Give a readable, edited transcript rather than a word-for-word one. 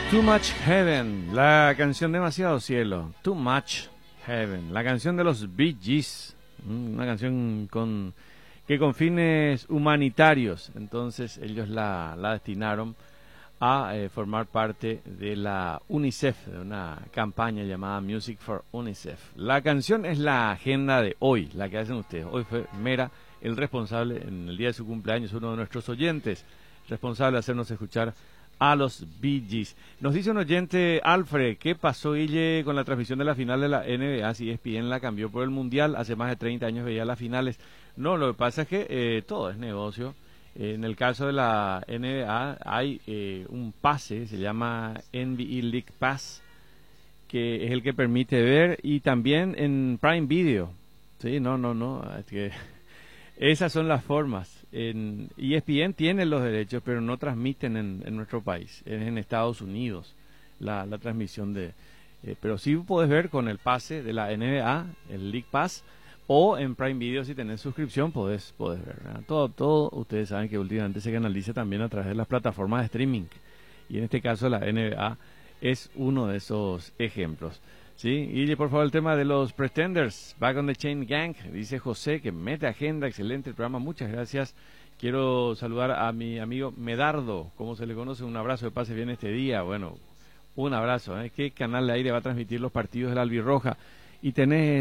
Too Much Heaven, la canción Demasiado Cielo. Too Much Heaven, la canción de los Bee Gees, una canción con fines humanitarios. Entonces ellos la destinaron a formar parte de la UNICEF, de una campaña llamada Music for UNICEF. La canción es la agenda de hoy, la que hacen ustedes. Hoy fue Mera el responsable, en el día de su cumpleaños, uno de nuestros oyentes, responsable de hacernos escuchar a los Bee Gees. Nos dice un oyente, Alfred, ¿qué pasó, Guille, con la transmisión de la final de la NBA? Si ESPN la cambió por el Mundial, hace más de 30 años veía las finales. No, lo que pasa es que todo es negocio. En el caso de la NBA hay un pase, se llama NBA League Pass, que es el que permite ver, y también en Prime Video. Sí, no, es que esas son las formas. En ESPN tiene los derechos, pero no transmiten en nuestro país. Es en Estados Unidos la transmisión de... pero sí puedes ver con el pase de la NBA, el League Pass, o en Prime Video si tenés suscripción podés ver, ¿verdad? Todo ustedes saben que últimamente se canaliza también a través de las plataformas de streaming. Y en este caso la NBA es uno de esos ejemplos. Sí, y por favor el tema de los Pretenders, Back on the Chain Gang, dice José que mete agenda, excelente el programa, muchas gracias. Quiero saludar a mi amigo Medardo, como se le conoce, un abrazo, que pase bien este día. Bueno, un abrazo, ¿eh? ¿Qué canal de aire va a transmitir los partidos de la Albirroja? Y tenés